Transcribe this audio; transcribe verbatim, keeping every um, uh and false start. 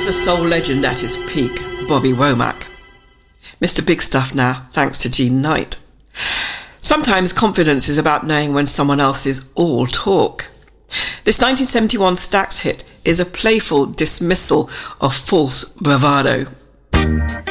the soul legend at his peak, Bobby Womack. Mister Big Stuff now, thanks to Jean Knight. Sometimes confidence is about knowing when someone else is all talk. This nineteen seventy-one Stax hit is a playful dismissal of false bravado.